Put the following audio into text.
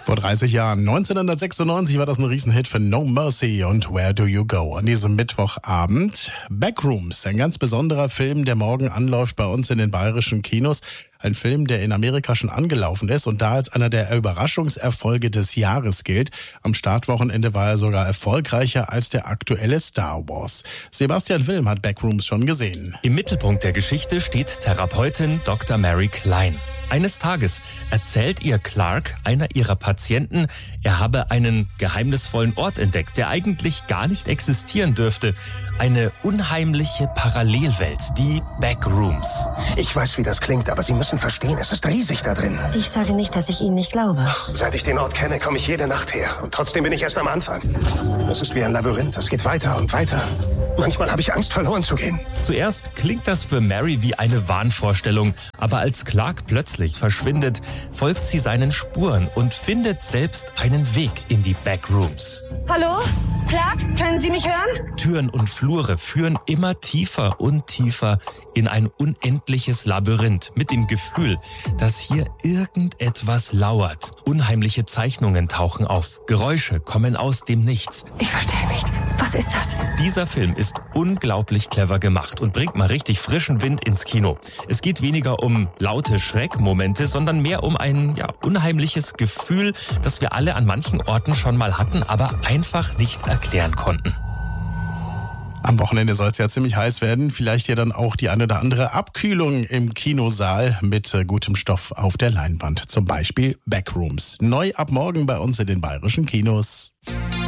Vor 30 Jahren, 1996, war das ein Riesenhit für No Mercy und Where Do You Go? An diesem Mittwochabend Backrooms, ein ganz besonderer Film, der morgen anläuft bei uns in den bayerischen Kinos. Ein Film, der in Amerika schon angelaufen ist und da als einer der Überraschungserfolge des Jahres gilt. Am Startwochenende war er sogar erfolgreicher als der aktuelle Star Wars. Sebastian Wilm hat Backrooms schon gesehen. Im Mittelpunkt der Geschichte steht Therapeutin Dr. Mary Klein. Eines Tages erzählt ihr Clark, einer ihrer Patienten, er habe einen geheimnisvollen Ort entdeckt, der eigentlich gar nicht existieren dürfte. Eine unheimliche Parallelwelt, die Backrooms. Ich weiß, wie das klingt, aber Sie müssen verstehen, es ist riesig da drin. Ich sage nicht, dass ich Ihnen nicht glaube. Seit ich den Ort kenne, komme ich jede Nacht her. Und trotzdem bin ich erst am Anfang. Es ist wie ein Labyrinth, es geht weiter und weiter. Manchmal habe ich Angst, verloren zu gehen. Zuerst klingt das für Mary wie eine Wahnvorstellung, aber als Clark plötzlich verschwindet, folgt sie seinen Spuren und findet selbst einen Weg in die Backrooms. Hallo? Clark, können Sie mich hören? Türen und Flure führen immer tiefer und tiefer in ein unendliches Labyrinth mit dem Gefühl, dass hier irgendetwas lauert. Unheimliche Zeichnungen tauchen auf, Geräusche kommen aus dem Nichts. Ich verstehe nicht. Was ist das? Dieser Film ist unglaublich clever gemacht und bringt mal richtig frischen Wind ins Kino. Es geht weniger um laute Schreckmomente, sondern mehr um ein unheimliches Gefühl, das wir alle an manchen Orten schon mal hatten, aber einfach nicht erklären konnten. Am Wochenende soll es ja ziemlich heiß werden. Vielleicht ja dann auch die eine oder andere Abkühlung im Kinosaal mit gutem Stoff auf der Leinwand. Zum Beispiel Backrooms. Neu ab morgen bei uns in den bayerischen Kinos.